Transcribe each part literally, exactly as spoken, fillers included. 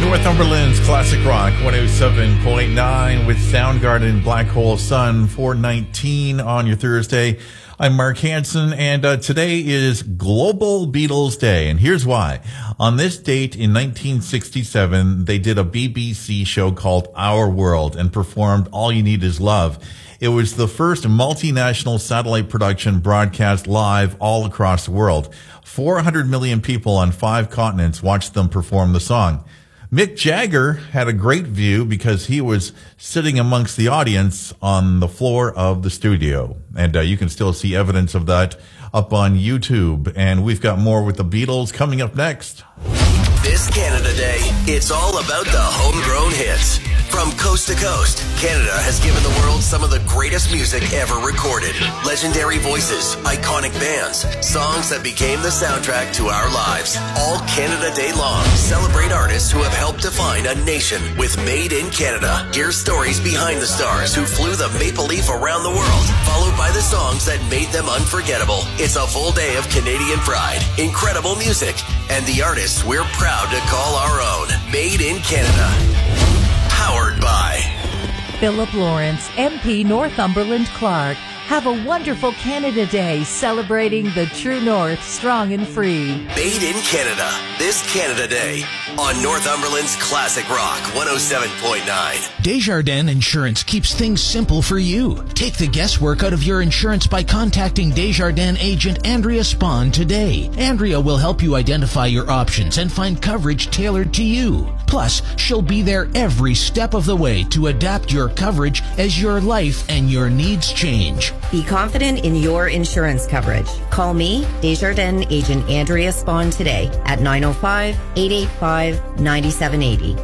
Northumberland's Classic Rock one oh seven point nine with Soundgarden, Black Hole Sun, four nineteen on your Thursday. I'm Mark Hansen, and uh, today is Global Beatles Day, and here's why. On this date in nineteen sixty-seven, they did a B B C show called Our World and performed All You Need Is Love. It was the first multinational satellite production broadcast live all across the world. four hundred million people on five continents watched them perform the song. Mick Jagger had a great view because he was sitting amongst the audience on the floor of the studio. And uh, you can still see evidence of that up on YouTube. And we've got more with the Beatles coming up next. This Canada Day, it's all about the homegrown hits. From coast to coast, Canada has given the world some of the greatest music ever recorded. Legendary voices, iconic bands, songs that became the soundtrack to our lives. All Canada Day long, celebrate artists who have helped define a nation with Made in Canada. Hear stories behind the stars who flew the maple leaf around the world, followed by the songs that made them unforgettable. It's a full day of Canadian pride, incredible music, and the artists we're proud to call our own. Made in Canada. Powered by Philip Lawrence, M P Northumberland Clark. Have a wonderful Canada Day celebrating the true north, strong and free. Made in Canada, this Canada Day on Northumberland's Classic Rock one oh seven point nine. Desjardins Insurance keeps things simple for you. Take the guesswork out of your insurance by contacting Desjardins agent Andrea Spahn today. Andrea will help you identify your options and find coverage tailored to you. Plus, she'll be there every step of the way to adapt your coverage as your life and your needs change. Be confident in your insurance coverage. Call me, Desjardins agent Andrea Spahn, today at nine oh five, eight eight five, nine seven eight oh.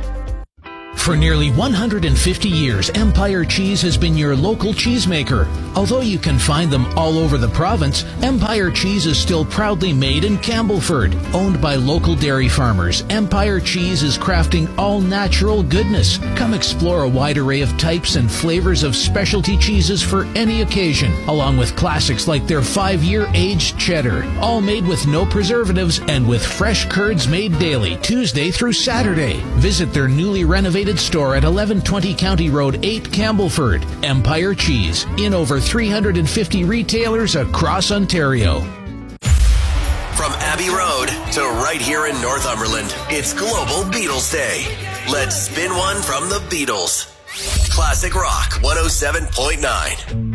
For nearly one hundred fifty years, Empire Cheese has been your local cheesemaker. Although you can find them all over the province, Empire Cheese is still proudly made in Campbellford. Owned by local dairy farmers, Empire Cheese is crafting all-natural goodness. Come explore a wide array of types and flavors of specialty cheeses for any occasion, along with classics like their five-year aged cheddar. All made with no preservatives and with fresh curds made daily, Tuesday through Saturday. Visit their newly renovated store at eleven twenty County Road eight, Campbellford. Empire Cheese, in over three hundred fifty retailers across Ontario. From Abbey Road to right here in Northumberland, it's Global Beatles Day. Let's spin one from the Beatles. Classic Rock one oh seven point nine.